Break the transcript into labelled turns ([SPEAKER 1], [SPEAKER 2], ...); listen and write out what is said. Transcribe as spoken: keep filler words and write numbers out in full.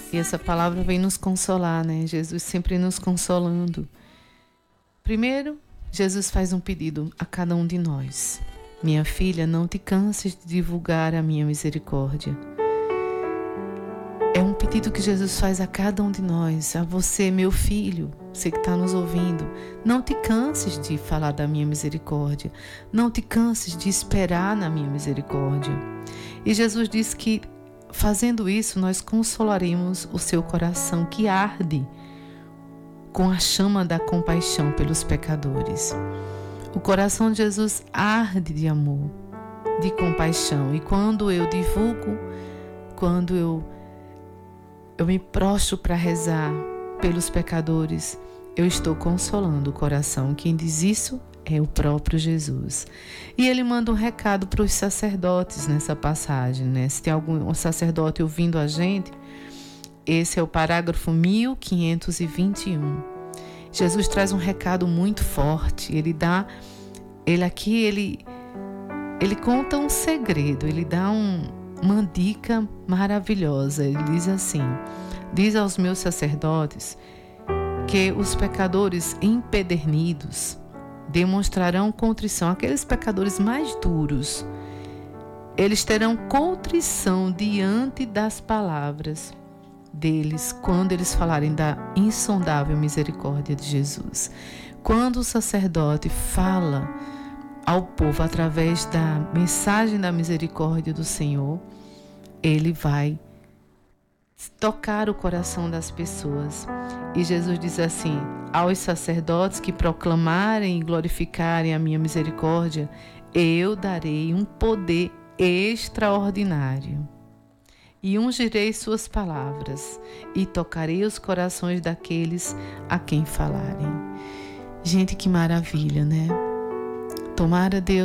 [SPEAKER 1] E essa palavra vem nos consolar, né? Jesus sempre nos consolando. Primeiro, Jesus faz um pedido a cada um de nós. Minha filha, não te canses de divulgar a minha misericórdia. É um pedido que Jesus faz a cada um de nós. A você, meu filho, você que está nos ouvindo, não te canses de falar da minha misericórdia. Não te canses de esperar na minha misericórdia. E Jesus diz que, fazendo isso, nós consolaremos o seu coração que arde com a chama da compaixão pelos pecadores. O coração de Jesus arde de amor, de compaixão. E quando eu divulgo, quando eu, eu me prostro para rezar pelos pecadores, eu estou consolando o coração. Quem diz isso é o próprio Jesus. E ele manda um recado para os sacerdotes nessa passagem, né? Se tem algum sacerdote ouvindo a gente, esse é o parágrafo mil quinhentos e vinte e um. Jesus traz um recado muito forte. Ele dá, ele aqui, ele, ele conta um segredo, ele dá um, uma dica maravilhosa. Ele diz assim: diz aos meus sacerdotes que os pecadores empedernidos demonstrarão contrição. Aqueles pecadores mais duros, eles terão contrição diante das palavras deles quando eles falarem da insondável misericórdia de Jesus. Quando o sacerdote fala ao povo através da mensagem da misericórdia do Senhor, ele vai tocar o coração das pessoas. E Jesus diz assim: aos sacerdotes que proclamarem e glorificarem a minha misericórdia, eu darei um poder extraordinário. E ungirei suas palavras, e tocarei os corações daqueles a quem falarem. Gente, que maravilha, né? Tomara Deus